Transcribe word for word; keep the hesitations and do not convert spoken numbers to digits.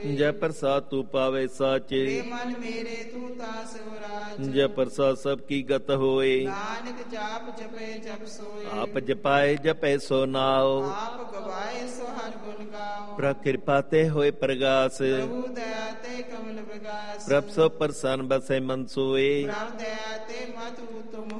ਹੋਏ। ਜੈ ਪ੍ਰਸਾਦ ਤੂੰ ਪਾਵੇ ਸਾਚੇ, ਰੇ ਮਨ ਮੇਰੇ ਤੂੰ ਤਾਂ ਸਿਵਰਾਜ। ਜੈ ਪ੍ਰਸਾਦ ਸਭ ਕੀ ਗਤ ਹੋਏ। ਨਾਨਕ ਜਾਪ ਜਪੇ ਜਪ ਸੋਏ। ਆਪ ਜਪਾਏ ਜਪੈ ਸੋ ਨਾਉ, ਆਪ ਗਵਾਏ ਸੋ ਹਰਿ ਗੁਣ ਗਾਓ। ਪ੍ਰਭ ਕਿਰਪਾ ਤੇ ਹੋਏ ਪ੍ਰਗਾਸ, ਪ੍ਰਭੂ ਦਇਆ ਤੇ ਕਮਲ ਵਿਗਾਸ। ਪ੍ਰਭ ਸੋ ਪ੍ਰਸੰਨ ਬਸੈ ਮਨ ਸੋਏ। ਪ੍ਰਭ ਦਇਆ ਤੇ ਮਤ ਉਤਮ